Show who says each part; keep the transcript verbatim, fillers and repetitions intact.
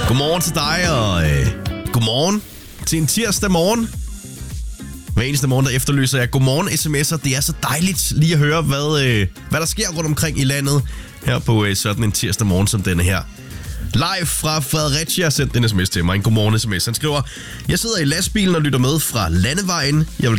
Speaker 1: Godmorgen til dig, og øh, godmorgen til en tirsdag morgen. Hver eneste morgen, der efterlyser jeg godmorgen sms'er. Det er så dejligt lige at høre, hvad, øh, hvad der sker rundt omkring i landet her på øh, sådan en tirsdag morgen som denne her. Live fra Fredericia har sendt en sms til mig, en godmorgen sms. Han skriver, jeg sidder i lastbilen og lytter med fra Landevejen. Jeg vil